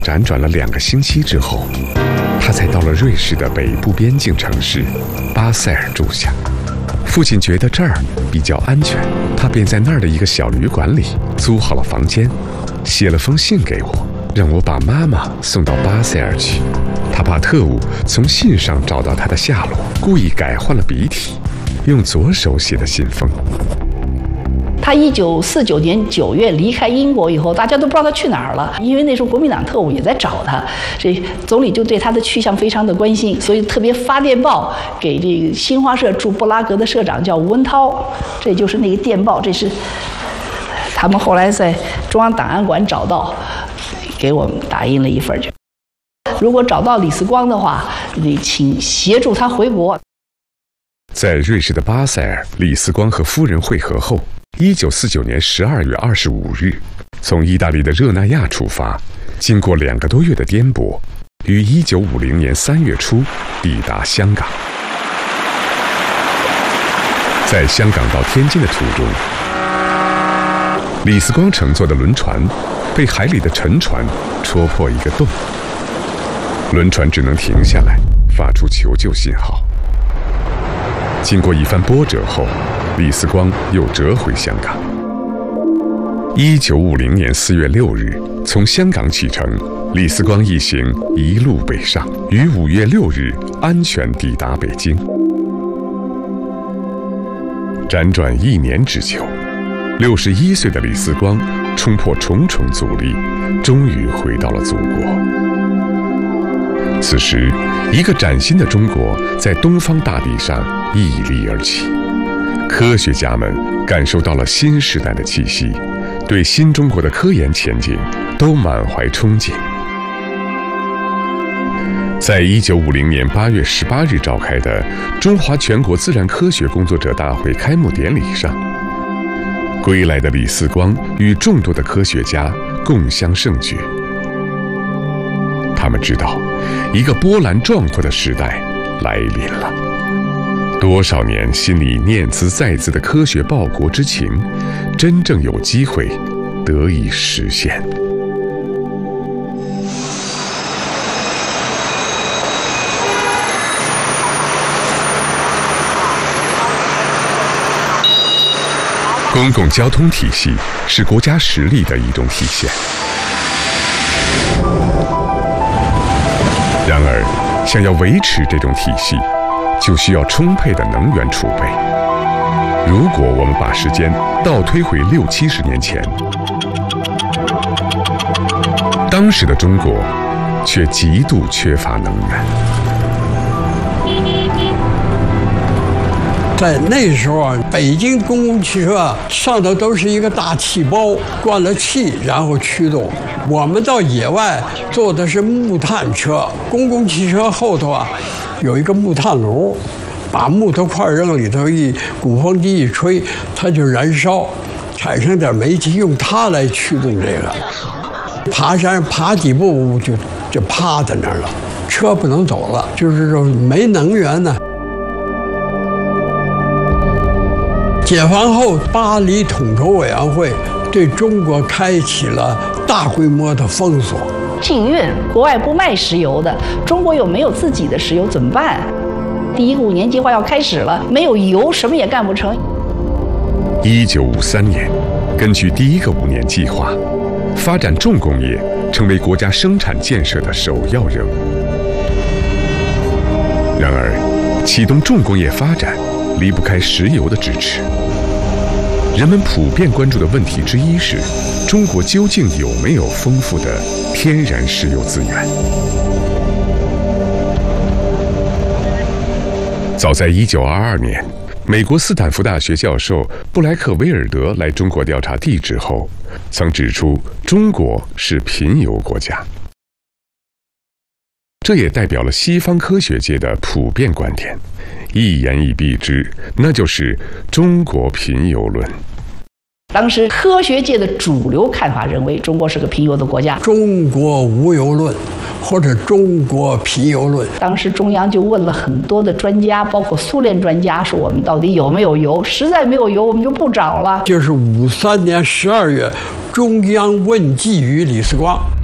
辗转了2个星期之后，他才到了瑞士的北部边境城市巴塞尔住下。父亲觉得这儿比较安全，他便在那儿的一个小旅馆里租好了房间，写了封信给我，让我把妈妈送到巴塞尔去。他怕特务从信上找到他的下落，故意改换了笔体，用左手写的信封。 他1949年9月离开英国以后，大家都不知道他去哪儿了，因为那时候国民党特务也在找他，这总理就对他的去向非常的关心，所以特别发电报给这个新华社驻布拉格的社长叫吴文涛，这就是那个电报，这是他们后来在中央档案馆找到，给我们打印了一份去。如果找到李四光的话，你请协助他回国。 在瑞士的巴塞尔，李四光和夫人会合后，1949年12月25日，从意大利的热那亚出发，经过2个多月的颠簸，于1950年3月初抵达香港。在香港到天津的途中，李四光乘坐的轮船被海里的沉船戳破一个洞，轮船只能停下来，发出求救信号。经过一番波折后，李四光又折回香港。1950年4月6日，从香港启程，李四光一行一路北上，于5月6日安全抵达北京。辗转1年之久，61岁的李四光冲破重重阻力，终于回到了祖国。此时，一个崭新的中国在东方大地上屹立而起，科学家们感受到了新时代的气息，对新中国的科研前景都满怀憧憬。在1950年8月18日召开的中华全国自然科学工作者大会开幕典礼上，归来的李四光与众多的科学家共襄盛举。他们知道，一个波澜壮阔的时代来临了。多少年心里念兹在兹的科学报国之情，真正有机会得以实现。公共交通体系是国家实力的一种体现。然而，想要维持这种体系，就需要充沛的能源储备。如果我们把时间倒推回60、70年前，当时的中国却极度缺乏能源。 在那时候啊，北京公共汽车上头都是一个大气包，灌了气然后驱动。我们到野外坐的是木炭车，公共汽车后头啊有一个木炭炉，把木头块扔里头，鼓风机一吹，它就燃烧，产生点煤气，用它来驱动这个。爬山爬几步就趴在那儿了，车不能走了，就是说没能源呢。解放后，巴黎统筹委员会对中国开启了大规模的封锁。 禁运，国外不卖石油的，中国又没有自己的石油，怎么办？第一个5年计划要开始了，没有油，什么也干不成。 1953年，根据第一个5年计划，发展重工业成为国家生产建设的首要任务。然而，启动重工业发展离不开石油的支持。人们普遍关注的问题之一是，中国究竟有没有丰富的天然石油资源？早在1922年，美国斯坦福大学教授布莱克威尔德来中国调查地质后，曾指出中国是贫油国家。这也代表了西方科学界的普遍观点，一言以蔽之，那就是中国贫油论。 当时科学界的主流看法认为，中国是个贫油的国家， 中国无油论或者中国贫油论。 当时中央就问了很多的专家，包括苏联专家，说我们到底有没有油？实在没有油，我们就不找了。 就是53年12月，中央问计于李四光。